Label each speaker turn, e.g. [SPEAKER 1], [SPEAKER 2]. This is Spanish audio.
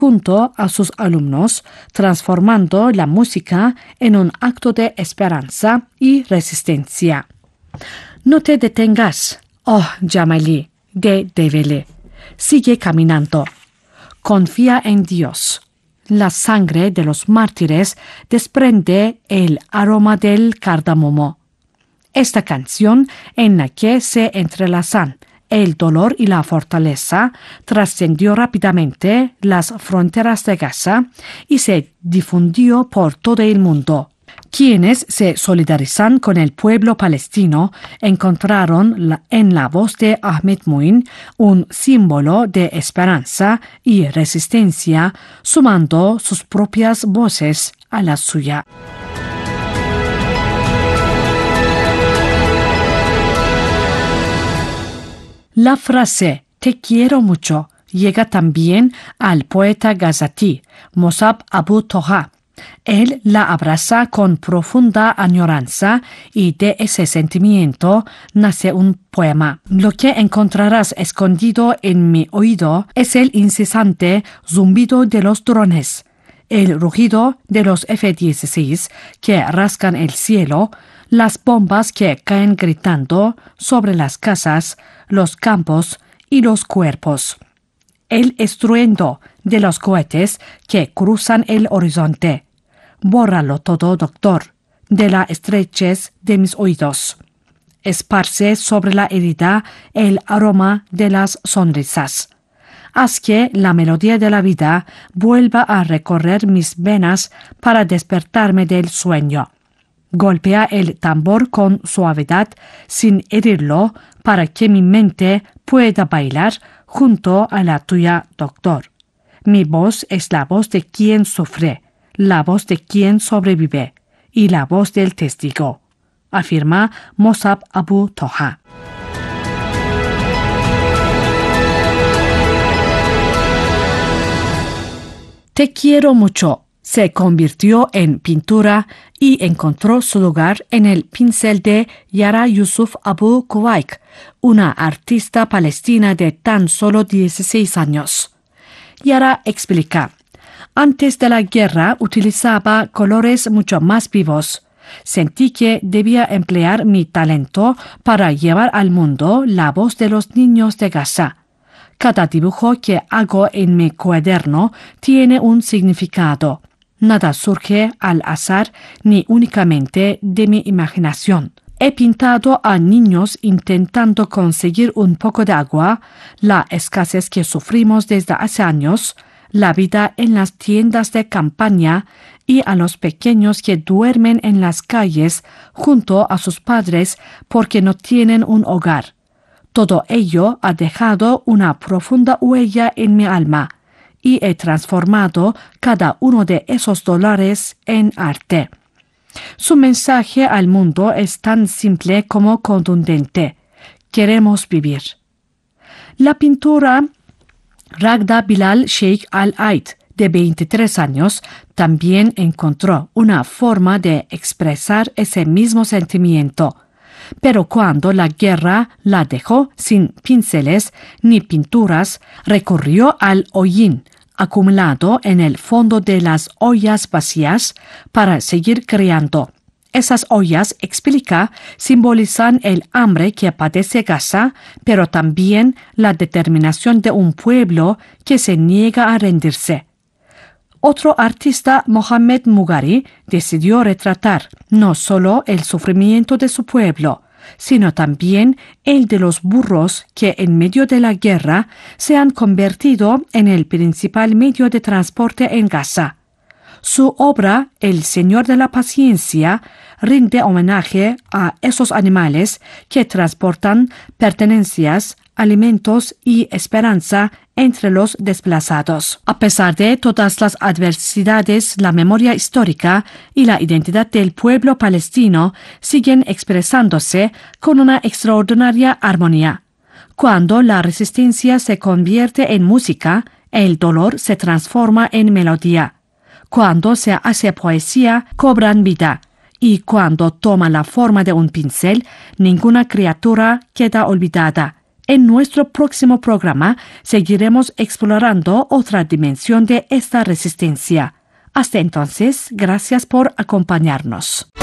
[SPEAKER 1] junto a sus alumnos, transformando la música en un acto de esperanza y resistencia. No te detengas, oh Jamali, de Devele. Sigue caminando. Confía en Dios. La sangre de los mártires desprende el aroma del cardamomo. Esta canción, en la que se entrelazan el dolor y la fortaleza, trascendió rápidamente las fronteras de Gaza y se difundió por todo el mundo. Quienes se solidarizan con el pueblo palestino encontraron en la voz de Ahmed Muin un símbolo de esperanza y resistencia, sumando sus propias voces a la suya. La frase «te quiero mucho» llega también al poeta gazatí, Mosab Abu Toha. Él la abraza con profunda añoranza y de ese sentimiento nace un poema. Lo que encontrarás escondido en mi oído es el incesante zumbido de los drones, el rugido de los F-16 que rascan el cielo, las bombas que caen gritando sobre las casas, los campos y los cuerpos. El estruendo de los cohetes que cruzan el horizonte. Bórralo todo, doctor, de la estrechez de mis oídos. Esparce sobre la herida el aroma de las sonrisas. Haz que la melodía de la vida vuelva a recorrer mis venas para despertarme del sueño. Golpea el tambor con suavidad sin herirlo para que mi mente pueda bailar junto a la tuya, doctor. Mi voz es la voz de quien sufre, la voz de quien sobrevive y la voz del testigo, afirma Mosab Abu Toha. Te quiero mucho se convirtió en pintura y encontró su lugar en el pincel de Yara Yusuf Abu Kuwaik, una artista palestina de tan solo 16 años. Yara explica: antes de la guerra utilizaba colores mucho más vivos. Sentí que debía emplear mi talento para llevar al mundo la voz de los niños de Gaza. Cada dibujo que hago en mi cuaderno tiene un significado. Nada surge al azar ni únicamente de mi imaginación. He pintado a niños intentando conseguir un poco de agua, la escasez que sufrimos desde hace años, la vida en las tiendas de campaña y a los pequeños que duermen en las calles junto a sus padres porque no tienen un hogar. Todo ello ha dejado una profunda huella en mi alma y he transformado cada uno de esos dólares en arte. Su mensaje al mundo es tan simple como contundente. Queremos vivir. La pintura Ragda Bilal Sheikh Al-Aid, de 23 años, también encontró una forma de expresar ese mismo sentimiento. Pero cuando la guerra la dejó sin pinceles ni pinturas, recurrió al hollín, acumulado en el fondo de las ollas vacías, para seguir creando. Esas ollas, explica, simbolizan el hambre que padece Gaza, pero también la determinación de un pueblo que se niega a rendirse. Otro artista, Mohamed Mugari, decidió retratar no solo el sufrimiento de su pueblo, sino también el de los burros que en medio de la guerra se han convertido en el principal medio de transporte en Gaza. Su obra, El Señor de la Paciencia, rinde homenaje a esos animales que transportan pertenencias, alimentos y esperanza entre los desplazados. A pesar de todas las adversidades, la memoria histórica y la identidad del pueblo palestino siguen expresándose con una extraordinaria armonía. Cuando la resistencia se convierte en música, el dolor se transforma en melodía. Cuando se hace poesía, cobran vida. Y cuando toma la forma de un pincel, ninguna criatura queda olvidada. En nuestro próximo programa seguiremos explorando otra dimensión de esta resistencia. Hasta entonces, gracias por acompañarnos.